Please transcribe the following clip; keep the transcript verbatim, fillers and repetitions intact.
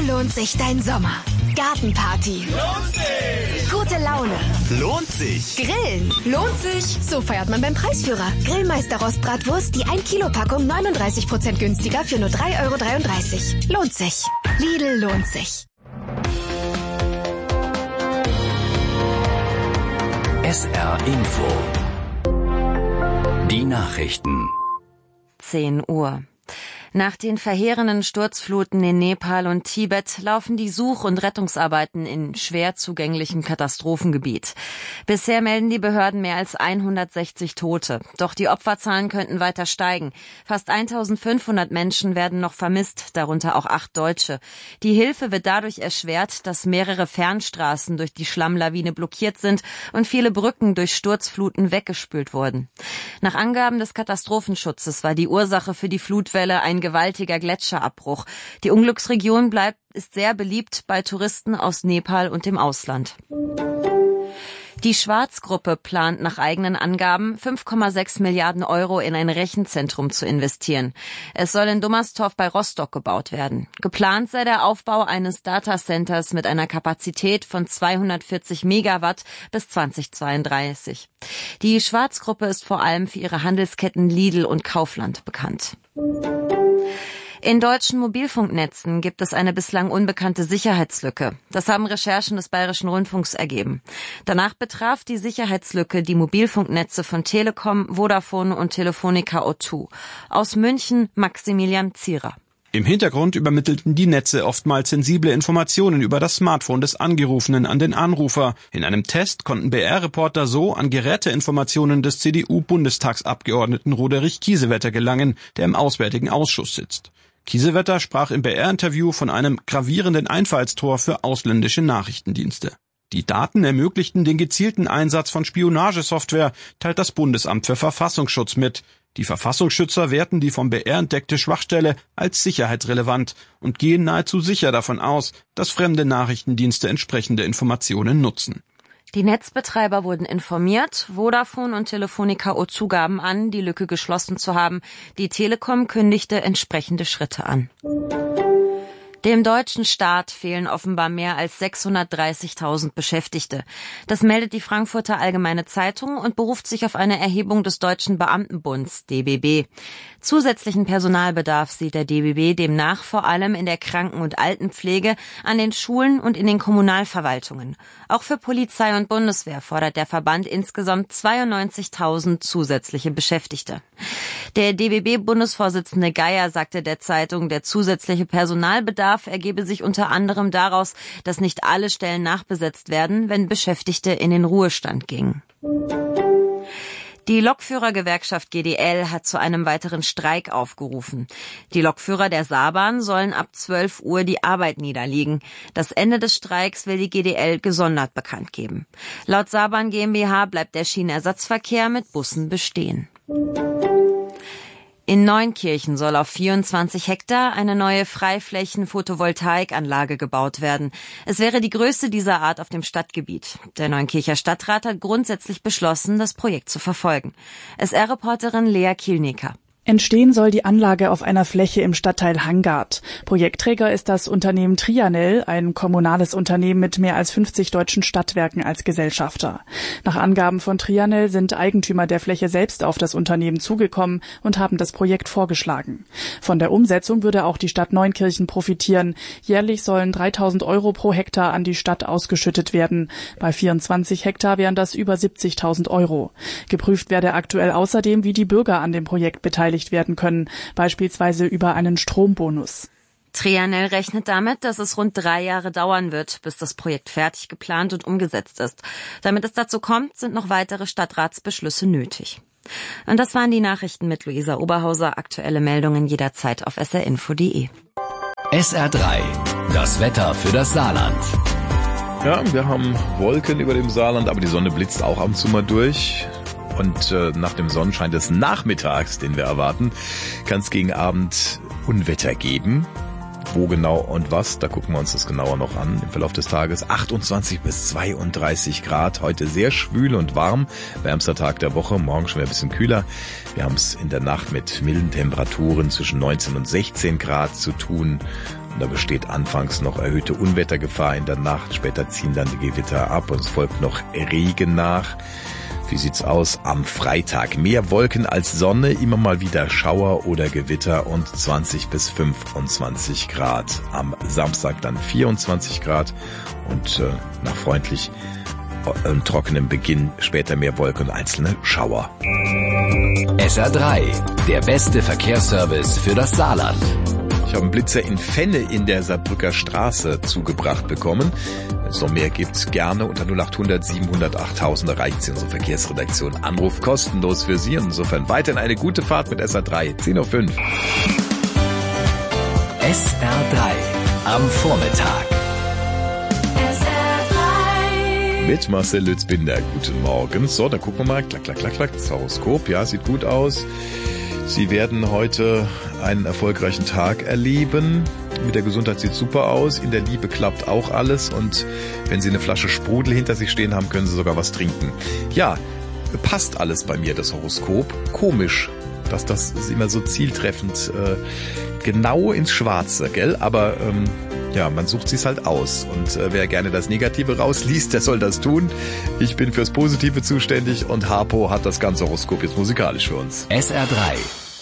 lohnt sich dein Sommer? Gartenparty. Lohnt sich! Gute Laune. Lohnt sich! Grillen. Lohnt sich. So feiert man beim Preisführer. Grillmeister Rostbratwurst, die ein Kilo Packung neununddreißig Prozent günstiger für nur drei Euro dreiunddreißig. Lohnt sich. Lidl lohnt sich. S R Info. Die Nachrichten. zehn Uhr. Nach den verheerenden Sturzfluten in Nepal und Tibet laufen die Such- und Rettungsarbeiten in schwer zugänglichem Katastrophengebiet. Bisher melden die Behörden mehr als hundertsechzig Tote. Doch die Opferzahlen könnten weiter steigen. Fast eintausendfünfhundert Menschen werden noch vermisst, darunter auch acht Deutsche. Die Hilfe wird dadurch erschwert, dass mehrere Fernstraßen durch die Schlammlawine blockiert sind und viele Brücken durch Sturzfluten weggespült wurden. Nach Angaben des Katastrophenschutzes war die Ursache für die Flutwelle ein gewaltiger Gletscherabbruch. Die Unglücksregion bleibt, ist sehr beliebt bei Touristen aus Nepal und dem Ausland. Die Schwarz-Gruppe plant nach eigenen Angaben fünf Komma sechs Milliarden Euro in ein Rechenzentrum zu investieren. Es soll in Dummerstorf bei Rostock gebaut werden. Geplant sei der Aufbau eines Datacenters mit einer Kapazität von zweihundertvierzig Megawatt bis zweitausendzweiunddreißig. Die Schwarz-Gruppe ist vor allem für ihre Handelsketten Lidl und Kaufland bekannt. In deutschen Mobilfunknetzen gibt es eine bislang unbekannte Sicherheitslücke. Das haben Recherchen des Bayerischen Rundfunks ergeben. Danach betraf die Sicherheitslücke die Mobilfunknetze von Telekom, Vodafone und Telefonica O zwei. Aus München Maximilian Zierer. Im Hintergrund übermittelten die Netze oftmals sensible Informationen über das Smartphone des Angerufenen an den Anrufer. In einem Test konnten B R-Reporter so an Geräteinformationen des C D U-Bundestagsabgeordneten Roderich Kiesewetter gelangen, der im Auswärtigen Ausschuss sitzt. Kiesewetter sprach im B R-Interview von einem gravierenden Einfallstor für ausländische Nachrichtendienste. Die Daten ermöglichten den gezielten Einsatz von Spionagesoftware, teilt das Bundesamt für Verfassungsschutz mit. Die Verfassungsschützer werten die vom B R entdeckte Schwachstelle als sicherheitsrelevant und gehen nahezu sicher davon aus, dass fremde Nachrichtendienste entsprechende Informationen nutzen. Die Netzbetreiber wurden informiert. Vodafone und Telefonica O zwei gaben an, die Lücke geschlossen zu haben. Die Telekom kündigte entsprechende Schritte an. Dem deutschen Staat fehlen offenbar mehr als sechshundertdreißigtausend Beschäftigte. Das meldet die Frankfurter Allgemeine Zeitung und beruft sich auf eine Erhebung des Deutschen Beamtenbunds, D B B. Zusätzlichen Personalbedarf sieht der D B B demnach vor allem in der Kranken- und Altenpflege, an den Schulen und in den Kommunalverwaltungen. Auch für Polizei und Bundeswehr fordert der Verband insgesamt zweiundneunzigtausend zusätzliche Beschäftigte. Der D B B-Bundesvorsitzende Geier sagte der Zeitung, der zusätzliche Personalbedarf ergebe sich unter anderem daraus, dass nicht alle Stellen nachbesetzt werden, wenn Beschäftigte in den Ruhestand gingen. Die Lokführergewerkschaft G D L hat zu einem weiteren Streik aufgerufen. Die Lokführer der Saarbahn sollen ab zwölf Uhr die Arbeit niederlegen. Das Ende des Streiks will die G D L gesondert bekannt geben. Laut Saarbahn GmbH bleibt der Schienenersatzverkehr mit Bussen bestehen. In Neunkirchen soll auf vierundzwanzig Hektar eine neue Freiflächen-Photovoltaikanlage gebaut werden. Es wäre die größte dieser Art auf dem Stadtgebiet. Der Neunkircher Stadtrat hat grundsätzlich beschlossen, das Projekt zu verfolgen. S R-Reporterin Lea Kielnicker. Entstehen soll die Anlage auf einer Fläche im Stadtteil Hangard. Projektträger ist das Unternehmen Trianel, ein kommunales Unternehmen mit mehr als fünfzig deutschen Stadtwerken als Gesellschafter. Nach Angaben von Trianel sind Eigentümer der Fläche selbst auf das Unternehmen zugekommen und haben das Projekt vorgeschlagen. Von der Umsetzung würde auch die Stadt Neunkirchen profitieren. Jährlich sollen dreitausend Euro pro Hektar an die Stadt ausgeschüttet werden. Bei vierundzwanzig Hektar wären das über siebzigtausend Euro. Geprüft werde aktuell außerdem, wie die Bürger an dem Projekt beteiligt werden können, beispielsweise über einen Strombonus. Trianel rechnet damit, dass es rund drei Jahre dauern wird, bis das Projekt fertig geplant und umgesetzt ist. Damit es dazu kommt, sind noch weitere Stadtratsbeschlüsse nötig. Und das waren die Nachrichten mit Luisa Oberhauser. Aktuelle Meldungen jederzeit auf s r info punkt d e. S R drei. Das Wetter für das Saarland. Ja, wir haben Wolken über dem Saarland, aber die Sonne blitzt auch ab und zu mal durch. Und äh, nach dem Sonnenschein des Nachmittags, den wir erwarten, kann es gegen Abend Unwetter geben. Wo genau und was, da gucken wir uns das genauer noch an im Verlauf des Tages. achtundzwanzig bis zweiunddreißig Grad, heute sehr schwül und warm, wärmster Tag der Woche, morgen schon wieder ein bisschen kühler. Wir haben es in der Nacht mit milden Temperaturen zwischen neunzehn und sechzehn Grad zu tun. Und da besteht anfangs noch erhöhte Unwettergefahr in der Nacht, später ziehen dann die Gewitter ab und es folgt noch Regen nach. Wie sieht's aus am Freitag? Mehr Wolken als Sonne, immer mal wieder Schauer oder Gewitter und zwanzig bis fünfundzwanzig Grad. Am Samstag dann vierundzwanzig Grad und äh, nach freundlich äh, trockenem Beginn später mehr Wolken und einzelne Schauer. S R drei, der beste Verkehrsservice für das Saarland. Ich habe einen Blitzer in Fenne in der Saarbrücker Straße zugebracht bekommen. Wenn es noch mehr gibt, gerne unter null acht hundert siebenhundertacht tausend erreicht Sie unsere Verkehrsredaktion. Anruf kostenlos für Sie und insofern weiterhin eine gute Fahrt mit S R drei. zehn Uhr fünf. S R drei am Vormittag. S R drei. Mit Marcel Lützbinder. Guten Morgen. So, dann gucken wir mal. Klack, klack, klack, klack. Das Horoskop, ja, sieht gut aus. Sie werden heute einen erfolgreichen Tag erleben. Mit der Gesundheit sieht super aus. In der Liebe klappt auch alles. Und wenn Sie eine Flasche Sprudel hinter sich stehen haben, können Sie sogar was trinken. Ja, passt alles bei mir, das Horoskop. Komisch, dass das ist immer so zieltreffend äh, genau ins Schwarze, gell? Aber ähm, ja, man sucht sich's halt aus. Und äh, wer gerne das Negative rausliest, der soll das tun. Ich bin fürs Positive zuständig und Harpo hat das ganze Horoskop jetzt musikalisch für uns. S R drei